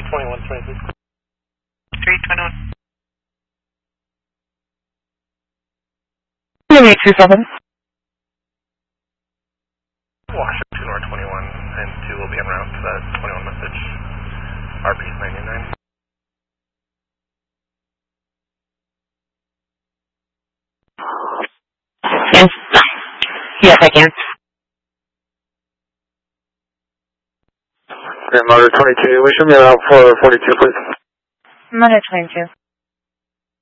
2123. 321. 2827. Washington North 21 and 2 will be en route to that 21 message. RP's 99. Yes. Yes, I can. Motor 22, we should be out for 42, please. Motor 22.